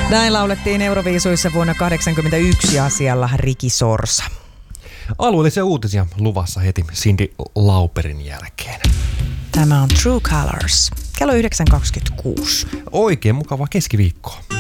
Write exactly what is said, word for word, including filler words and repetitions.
Näin laulettiin Euroviisuissa vuonna kahdeksankymmentäyksi asialla Riki Sorsa. Alueellisia uutisia luvassa heti Cyndi Lauperin jälkeen. Tämä on True Colors. Kello yhdeksän kaksikymmentäkuusi. Oikein mukavaa keskiviikkoa.